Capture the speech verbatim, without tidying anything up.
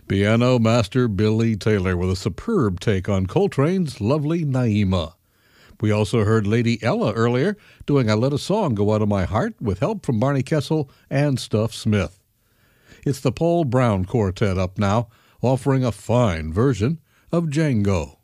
Piano master Billy Taylor with a superb take on Coltrane's Lovely Naima. We also heard Lady Ella earlier doing I Let a Song Go Out of My Heart with help from Barney Kessel and Stuff Smith. It's the Paul Brown Quartet up now, offering a fine version of Django.